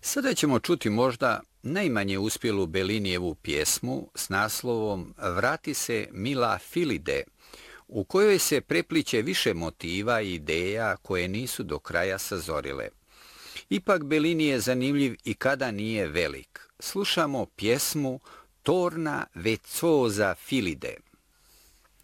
Sada ćemo čuti možda najmanje uspjelu Bellinijevu pjesmu s naslovom Vrati se mila Filide, u kojoj se prepliče više motiva i ideja koje nisu do kraja sazorile. Ipak Bellini je zanimljiv i kada nije velik. Slušamo pjesmu Torna vezzosa Filide.